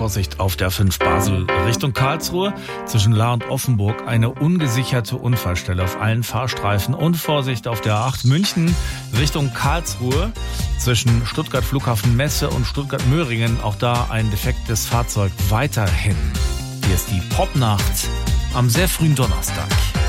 Vorsicht auf der 5 Basel Richtung Karlsruhe. Zwischen Lahr und Offenburg eine ungesicherte Unfallstelle auf allen Fahrstreifen. Und Vorsicht auf der 8 München Richtung Karlsruhe. Zwischen Stuttgart Flughafen Messe und Stuttgart-Möhringen. Auch da ein defektes Fahrzeug weiterhin. Hier ist die Popnacht am sehr frühen Donnerstag.